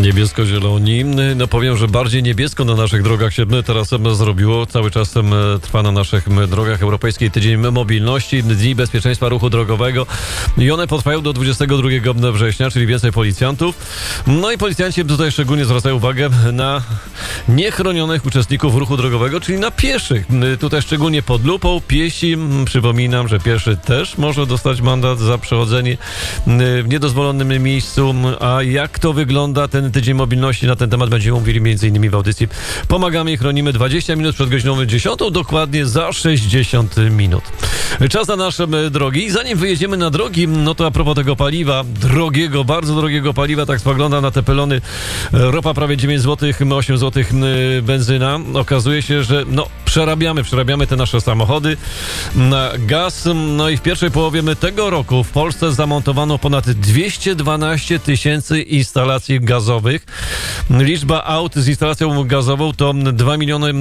Niebiesko-zieloni. No powiem, że bardziej niebiesko na naszych drogach się teraz zrobiło. Cały czas trwa na naszych drogach Europejskiej Tydzień Mobilności, Dni Bezpieczeństwa Ruchu Drogowego i one potrwają do 22 września, czyli więcej policjantów. No i policjanci tutaj szczególnie zwracają uwagę na niechronionych uczestników ruchu drogowego, czyli na pieszych. Tutaj szczególnie pod lupą piesi. Przypominam, że pieszy też może dostać mandat za przechodzenie w niedozwolonym miejscu. A jak to wygląda ten Tydzień Mobilności? Na ten temat będziemy mówili m.in. w audycji Pomagamy i chronimy 20 minut przed godziną 10, dokładnie za 60 minut. Czas na nasze drogi. Zanim wyjedziemy na drogi, no to a propos tego paliwa, drogiego, bardzo drogiego paliwa, tak spoglądam na te pylony, ropa prawie 9 zł, 8 zł benzyna. Okazuje się, że przerabiamy te nasze samochody na gaz. No i w pierwszej połowie tego roku w Polsce zamontowano ponad 212 tysięcy instalacji gazowych. Liczba aut z instalacją gazową to 2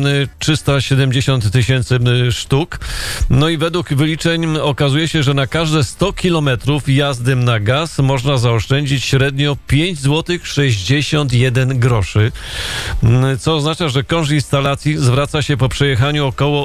370 000 sztuk. No i według wyliczeń okazuje się, że na każde 100 kilometrów jazdy na gaz można zaoszczędzić średnio 5 zł 61 groszy, co oznacza, że koszt instalacji zwraca się po przejechaniu około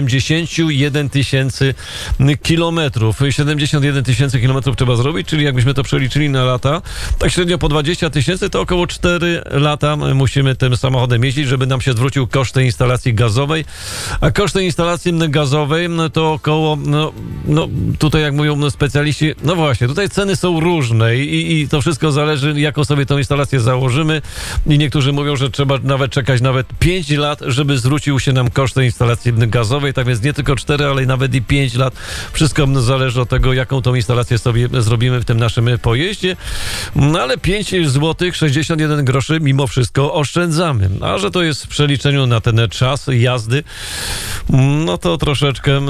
71 tysięcy kilometrów. 71 tysięcy kilometrów trzeba zrobić, czyli jakbyśmy to przeliczyli na lata, tak średnio po 20 tysięcy, to około 4 lata musimy tym samochodem jeździć, żeby nam się zwrócił koszt tej instalacji gazowej. A koszt tej instalacji gazowej to około, tutaj jak mówią specjaliści, no właśnie, tutaj ceny są różne i to wszystko zależy, jaką sobie tą instalację założymy i niektórzy mówią, że trzeba czekać nawet 5 lat, żeby zwrócił się nam koszt tej instalacji gazowej, tak więc nie tylko 4, ale nawet i 5 lat. Wszystko zależy od tego, jaką tą instalację sobie zrobimy w tym naszym pojeździe. No ale 5 zł 61 groszy mimo wszystko oszczędzamy. A że to jest w przeliczeniu na ten czas jazdy, no to troszeczkę,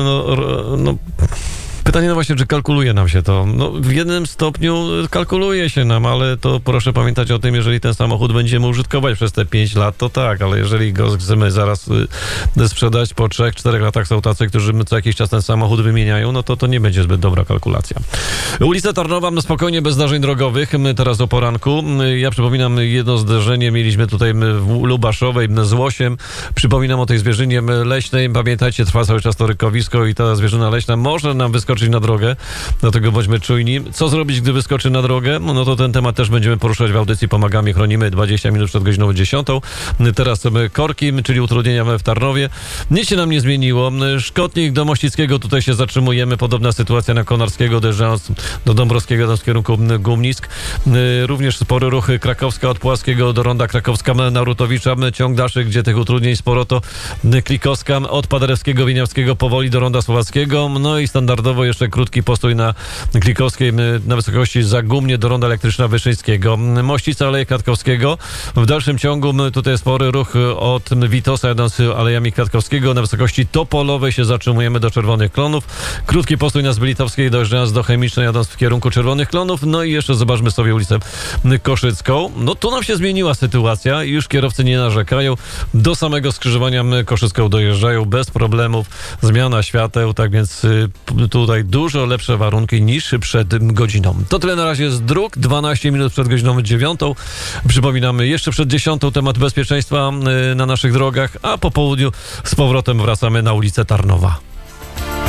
pytanie właśnie, czy kalkuluje nam się to? W jednym stopniu kalkuluje się nam, ale to proszę pamiętać o tym, jeżeli ten samochód będziemy użytkować przez te 5 lat, to tak, ale jeżeli go chcemy zaraz sprzedać po 3-4 latach, są tacy, którzy co jakiś czas ten samochód wymieniają, no to nie będzie zbyt dobra kalkulacja. Ulica Tarnowa, spokojnie, bez zdarzeń drogowych, teraz o poranku. Ja przypominam, jedno zdarzenie mieliśmy tutaj w Lubaszowej z łosiem. Przypominam o tej zwierzynie leśnej. Pamiętajcie, trwa cały czas to rykowisko i ta zwierzyna leśna może nam wyskoczyć na drogę, dlatego bądźmy czujni. Co zrobić, gdy wyskoczy na drogę? No to ten temat też będziemy poruszać w audycji Pomagamy, chronimy 20 minut przed godziną 10. Teraz korki, czyli utrudnienia w Tarnowie. Nic się nam nie zmieniło. Szkotnik do Mościckiego, tutaj się zatrzymujemy. Podobna sytuacja na Konarskiego, dojeżdżając do Dąbrowskiego w kierunku Gumnisk. Również spory ruch Krakowska od Płaskiego do ronda Krakowska na Rutowicza. Ciąg dalszy, gdzie tych utrudnień sporo, to Klikowska od Paderewskiego, Wieniawskiego powoli do ronda Słowackiego. No i standardowo jeszcze krótki postój na Klikowskiej na wysokości Zagumnie do ronda Elektryczna Wyszyńskiego. Mościca, Aleje Kwiatkowskiego. W dalszym ciągu tutaj spory ruch od Witosa jadąc Alejami Kwiatkowskiego. Na wysokości Topolowej się zatrzymujemy do Czerwonych Klonów. Krótki postój na Zbylitowskiej dojeżdżając do Chemicznej jadąc w kierunku Czerwonych Klonów. No i jeszcze zobaczmy sobie ulicę Koszycką. Tu nam się zmieniła sytuacja i już kierowcy nie narzekają. Do samego skrzyżowania Koszycką dojeżdżają bez problemów. Zmiana świateł, tak więc tutaj dużo lepsze warunki niż przed godziną. To tyle na razie z dróg. 12 minut przed godziną 9. Przypominamy, jeszcze przed 10 temat bezpieczeństwa na naszych drogach, a po południu z powrotem wracamy na ulicę Tarnowa.